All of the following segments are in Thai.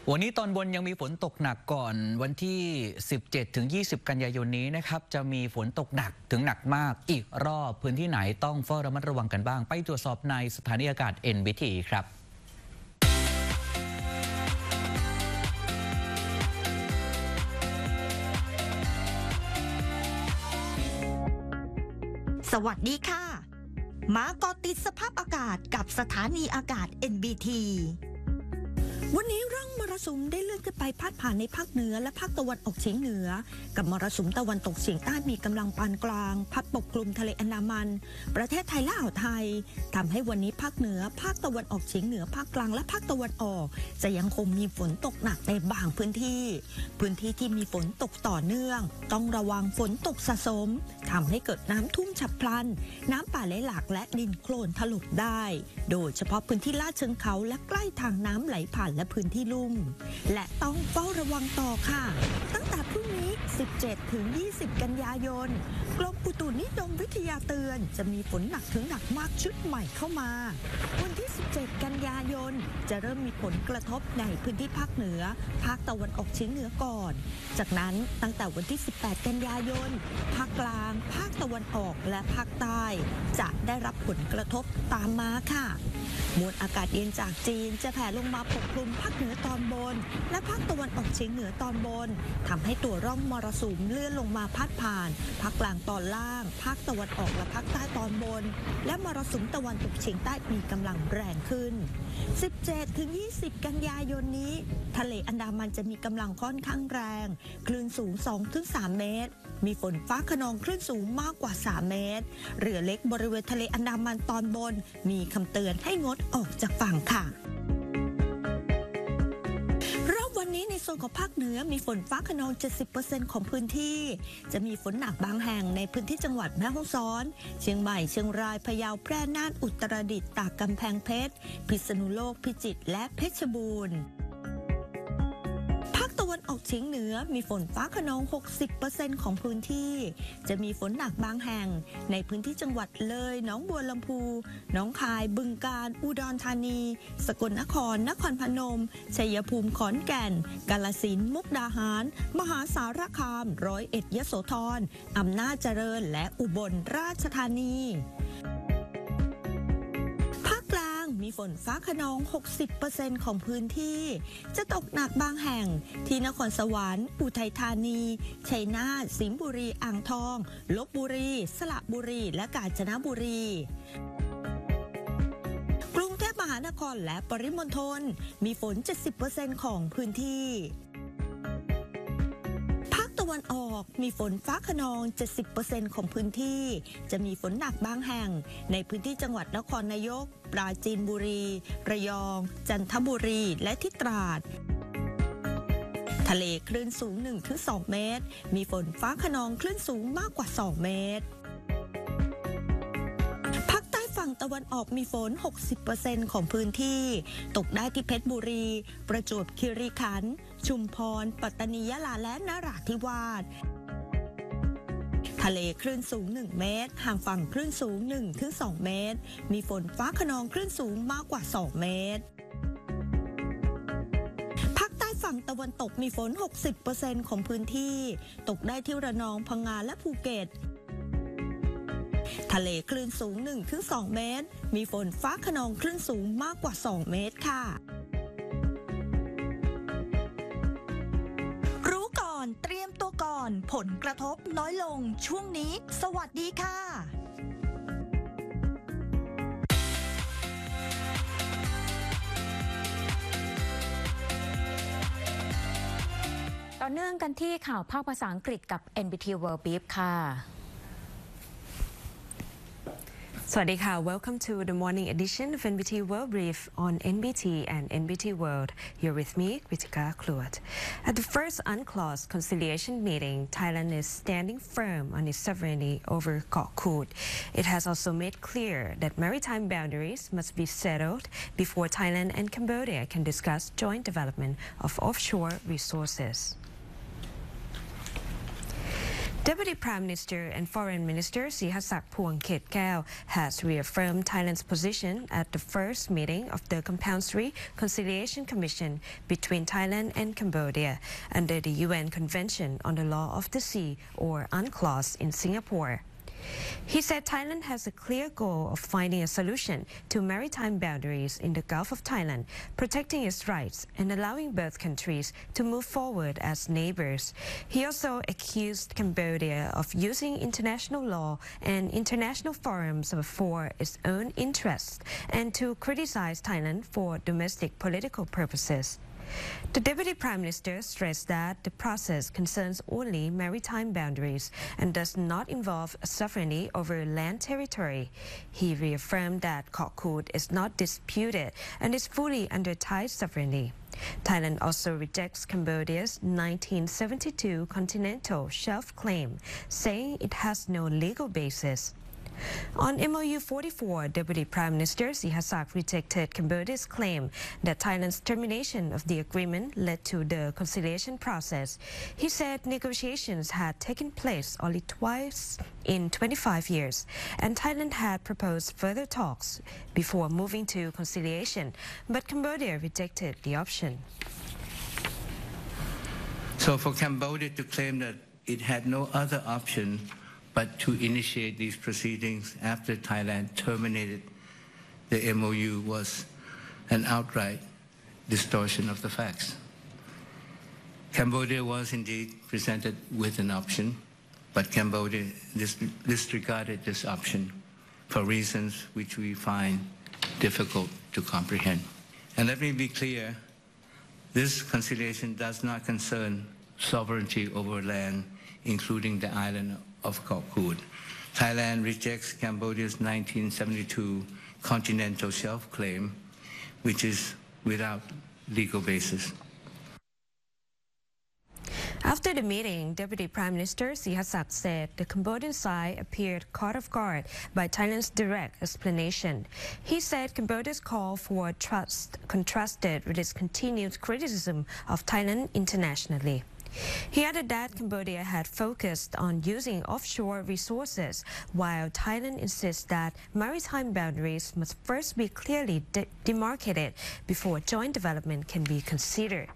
วันนี้ตอนบนยังมีฝนตกหนักก่อนวันที่ 17-20 กันยายนนี้นะครับจะมีฝนตกหนักถึงหนักมากอีกรอบพื้นที่ไหนต้องเฝ้าระมัดระวังกันบ้างไปตรวจสอบในสถานีอากาศ NBT ครับสวัสดีค่ะมาเกาะติดสภาพอากาศกับสถานีอากาศ NBT วันนี้ร่องมรสุมได้เลื่อนขึ้นไปพาดผ่านในภาคเหนือและภาคตะวันออกเฉียงเหนือกับมรสุมตะวันตกเฉียงใต้มีกำลังปานกลางพัดปกคลุมทะเลอันดามันประเทศไทยและอ่าวไทยทำให้วันนี้ภาคเหนือภาคตะวันออกเฉียงเหนือภาคกลางและภาคตะวันออกจะยังคงมีฝนตกหนักในบางพื้นที่ที่มีฝนตกต่อเนื่องต้องระวังฝนตกสะสมทำให้เกิดน้ำท่วมฉับพลันน้ำป่าไหลหลากและดินโคลนถล่มได้โดยเฉพาะพื้นที่ลาดเชิงเขาและใกล้ทางน้ำไหลผ่านและพื้นที่ลุ่มและต้องเฝ้าระวังต่อค่ะตั้งแต่พรุ่งนี้ 17-20 กันยายนกรมอุตุนิยมวิทยาเตือนจะมีฝนหนักถึงหนักมากชุดใหม่เข้ามาวันที่ 17 กันยายนจะเริ่มมีผลกระทบในพื้นที่ภาคเหนือภาคตะวันออกเฉียงเหนือก่อนจากนั้นตั้งแต่วันที่ 18 กันยายนภาคกลางภาคตะวันออกและภาคใต้จะได้รับผลกระทบตามมาค่ะมวลอากาศเย็นจากจีนจะแผ่ลงมาปกคลุมภาคเหนือตอนบนและภาคตะวันออกเฉียงเหนือตอนบนทำให้ตัวร่องมรสุมเลื่อนลงมาพาดผ่านภาคกลางตอนล่างภาคตะวันออกและภาคใต้ตอนบนและมรสุมตะวันตกเฉียงใต้มีกำลังแรงขึ้น 17-20 กันยายนนี้ทะเลอันดามันจะมีกำลังค่อนข้างแรงคลื่นสูง 2-3 เมตรมีฝนฟ้าคะนองคลื่นสูงมากกว่า 3 เมตรเรือเล็กบริเวณทะเลอันดามันตอนบนมีคำเตือนให้งดออกจากฝั่งค่ะวันนี้ในโซนของภาคเหนือมีฝนฟ้าคะนอง 70% ของพื้นที่จะมีฝนหนักบางแห่งในพื้นที่จังหวัดแม่ฮ่องสอนเชียงใหม่เชียงรายพะเยาแพร่น่านอุตรดิตถ์ตากกำแพงเพชรพิษณุโลกพิจิตรและเพชรบูรณ์ตะวันออกเฉียงเหนือมีฝนฟ้าคะนอง 60% ของพื้นที่จะมีฝนหนักบางแห่งในพื้นที่จังหวัดเลยหนองบัวลำพูหนองคายบึงกาฬอุดรธานีสกลนครนครพนมชัยภูมิขอนแก่นกาฬสินธุ์มุกดาหารมหาสารคามร้อยเอ็ดยโสธรอำนาจเจริญและอุบลราชธานีมีฝนฟ้าคะนอง 60% ของพื้นที่จะตกหนักบางแห่งที่นครสวรรค์อุทัยธานีชัยนาทสิงห์บุรีอ่างทองลพบุรีสระบุรีและกาญจนบุรีกรุงเทพมหานครและปริมณฑลมีฝน 70% ของพื้นที่ตะวันออกมีฝนฟ้าคะนอง 70% ของพื้นที่จะมีฝนหนักบางแห่งในพื้นที่จังหวัดนครนายกปราจีนบุรีระยองจันทบุรีและที่ตราดทะเลคลื่นสูง 1-2 เมตรมีฝนฟ้าคะนองคลื่นสูงมากกว่า 2 เมตรฝั่งตะวันออกมีฝน 60% ของพื้นที่ตกได้ที่เพชรบุรีประจวบคีรีขันธ์ชุมพรปัตตานียะลาและนราธิวาสทะเลคลื่นสูง 1 เมตรห่างฝั่งคลื่นสูง 1-2 เมตรมีฝนฟ้าคะนองคลื่นสูงมากกว่า 2 เมตรภาคใต้ฝั่งตะวันตกมีฝน 60% ของพื้นที่ตกได้ที่ระนองพังงาและภูเก็ตทะเลคลื่นสูง 1-2 เมตรมีฝนฟ้าคะนองคลื่นสูงมากกว่า 2 เมตรค่ะรู้ก่อนเตรียมตัวก่อนผลกระทบน้อยลงช่วงนี้สวัสดีค่ะต่อเนื่องกันที่ข่าวภาคภาษาอังกฤษกับ NBT World Brief ค่ะสวัสดีค่ะ Welcome to the morning edition of NBT World Brief on NBT and NBT World. Here with me, Kritika Kluat. At the first UNCLOS conciliation meeting, Thailand is standing firm on its sovereignty over Koh Kood. It has also made clear that maritime boundaries must be settled before Thailand and Cambodia can discuss joint development of offshore resources. Deputy Prime Minister and Foreign Minister Sihasak Phuangketkaew has reaffirmed Thailand's position at the first meeting of the Compulsory Conciliation Commission between Thailand and Cambodia under the UN Convention on the Law of the Sea, or UNCLOS, in Singapore. He said Thailand has a clear goal of finding a solution to maritime boundaries in the Gulf of Thailand, protecting its rights and allowing both countries to move forward as neighbors. He also accused Cambodia of using international law and international forums for its own interests and to criticize Thailand for domestic political purposes. The Deputy Prime Minister stressed that the process concerns only maritime boundaries and does not involve sovereignty over land territory. He reaffirmed that Kok Kut is not disputed and is fully under Thai sovereignty. Thailand also rejects Cambodia's 1972 continental shelf claim, saying it has no legal basis. On MOU 44, Deputy Prime Minister Sihasak rejected Cambodia's claim that Thailand's termination of the agreement led to the conciliation process. He said negotiations had taken place only twice in 25 years, and Thailand had proposed further talks before moving to conciliation, but Cambodia rejected the option. So for Cambodia to claim that it had no other option but to initiate these proceedings after Thailand terminated the MOU was an outright distortion of the facts. Cambodia was indeed presented with an option, but Cambodia disregarded this option for reasons which we find difficult to comprehend. And let me be clear, this conciliation does not concern sovereignty over land, including the island of Kok Kut. Thailand rejects Cambodia's 1972 continental shelf claim, which is without legal basis. After the meeting, Deputy Prime Minister Sihasak said the Cambodian side appeared caught off guard by Thailand's direct explanation. He said Cambodia's call for trust contrasted with its continued criticism of Thailand internationally. He added that Cambodia had focused on using offshore resources, while Thailand insists that maritime boundaries must first be clearly demarcated before joint development can be considered.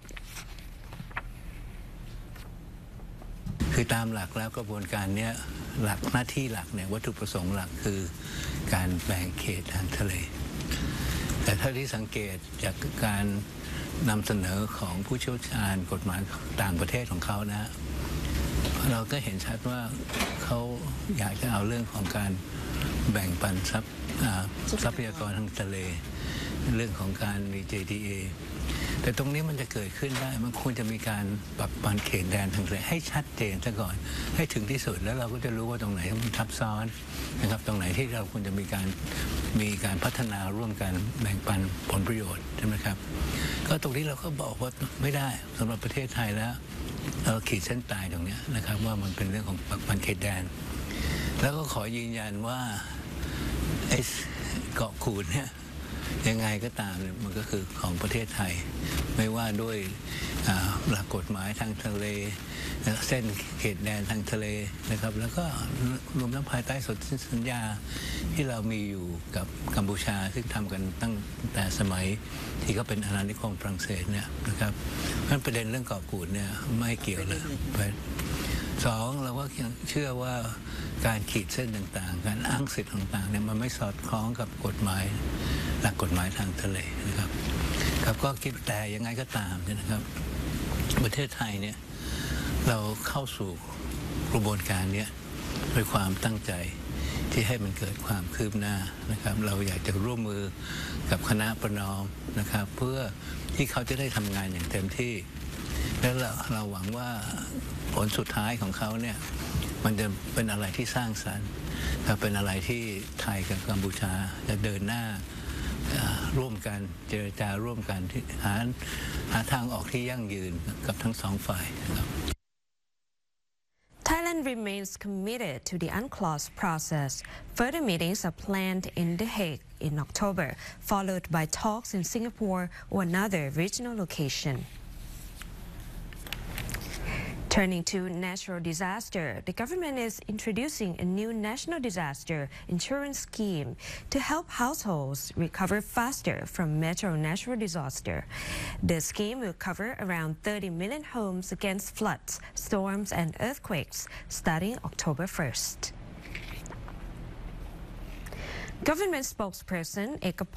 คือตามหลักแล้วกระบวนการนี้หลักหน้าที่หลักเนี่ยวัตถุประสงค์หลักคือการแบ่งเขตทางทะเลแต่เท่าที่สังเกตจากการนำเสนอของผู้เชี่ยวชาญกฎหมายต่างประเทศของเขานะเราก็เห็นชัดว่าเขาอยากจะเอาเรื่องของการแบ่งปันทรัพยากรทางทะเลเรื่องของการมี JDA แต่ตรงนี้มันจะเกิดขึ้นได้มันควรจะมีการปรับปันเขตแดนทางทะเลให้ชัดเจนซะก่อนให้ถึงที่สุดแล้วเราก็จะรู้ว่าตรงไหนมันทับซ้อนนะครับตรงไหนที่เราควรจะมีการพัฒนาร่วมกันแบ่งปันผลประโยชน์ใช่ไหมครับก็ตรงนี้เราก็บอกว่าไม่ได้สำหรับประเทศไทยแล้วเราขีดเส้นตายตรงนี้นะครับว่ามันเป็นเรื่องของปรับปันเขตแดนแล้วก็ขอยืนยันว่าไอ้เกาะกูดเนี่ยยังไงก็ตามเนี่ยมันก็คือของประเทศไทยไม่ว่าด้วยหลักกฎหมายทางทะเลเส้นเขตแดนทางทะเลนะครับแล้วก็รวมทั้งภายใต้สนธิสัญญาที่เรามีอยู่กับกัมพูชาซึ่งทำกันตั้งแต่สมัยที่เขาเป็นอาณานิคมฝรั่งเศสเนี่ยนะครับเพราะฉะนั้นประเด็นเรื่องเกาะกูดเนี่ยไม่เกี่ยวเลยสองเราก็เชื่อว่าการขีดเส้นต่างๆการอ้างสิทธิ์ต่างๆเนี่ยมันไม่สอดคล้องกับกฎหมายหลักกฎหมายทางทะเลนะครับครับก็คิดแต่ยังไงก็ตามนะครับประเทศไทยเนี่ยเราเข้าสู่กระบวนการนี้ด้วยความตั้งใจที่ให้มันเกิดความคืบหน้านะครับเราอยากจะร่วมมือกับคณะประนอมนะครับเพื่อที่เขาจะได้ทำงานอย่างเต็มที่แล้วเราหวังว่าผลสุดท้ายของเขาเนี่ยมันจะเป็นอะไรที่สร้างสรรค์เป็นอะไรที่ไทยกับกัมพูชาจะเดินหน้าร่วมกันเจรจาร่วมกันที่หาทางออกที่ยั่งยืนกับทั้งสองฝ่ายนะครับ Thailand remains committed to the UNCLOS process. Further meetings are planned in The Hague in October, followed by talks in Singapore or another regional location. Turning to natural disaster, the government is introducing a new national disaster insurance scheme to help households recover faster from natural disaster. The scheme will cover around 30 million homes against floods, storms, and earthquakes starting October 1st. Government spokesperson Ekapol